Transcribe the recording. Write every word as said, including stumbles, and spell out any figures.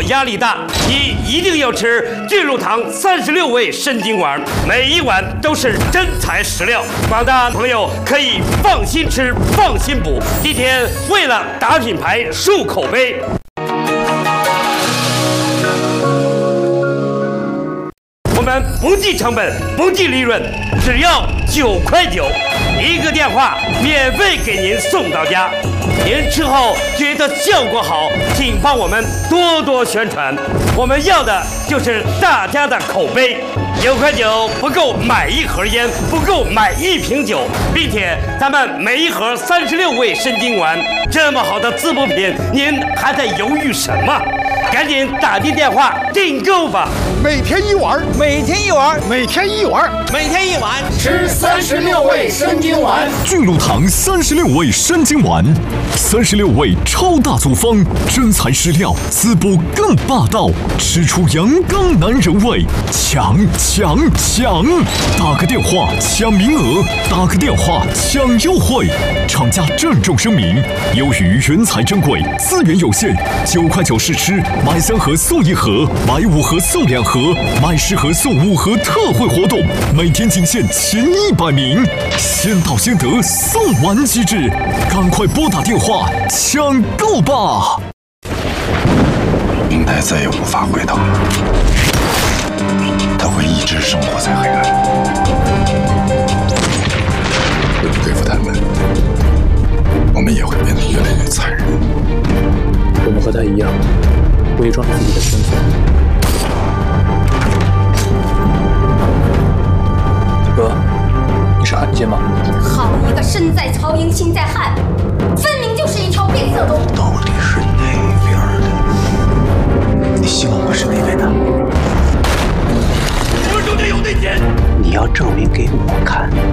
压力大，你一定要吃巨鹿堂三十六味参精丸，每一碗都是真材实料，广大朋友可以放心吃，放心补。今天为了打品牌、树口碑。 我们不计成本，不计利润，只要九块九，一个电话免费给您送到家。您吃后觉得效果好，请帮我们多多宣传。我们要的就是大家的口碑。九块九不够买一盒烟，不够买一瓶酒，并且咱们每一盒三十六味参精丸，这么好的滋补品，您还在犹豫什么？ 赶紧打进电话订购吧！ 每天一碗， 每天一碗， 每天一碗， 每天一碗， 吃三十六味参精丸。 巨鹿堂三十六味参精丸，三十六味超大组方，真材实料，滋补更霸道，吃出阳刚男人味，抢抢抢！打个电话抢名额，打个电话抢优惠。厂家郑重声明：由于原材珍贵，资源有限，九块九试吃。 买三盒送一盒，买五盒送两盒，买十盒送五盒特惠活动，每天仅限前一百名，先到先得，送完即止，赶快拨打电话抢购吧！ 明代再也无法回头，他会一直生活在黑暗。为了对付他们，我们也会变得越来越残忍。 我们和他一样。 伪装自己的身份，哥，你是汉奸吗？ 好一个身在曹营心在汉，分明就是一条变色龙。 到底是哪边的？你希望我是哪边的？ 我中间有内奸！ 你要证明给我看。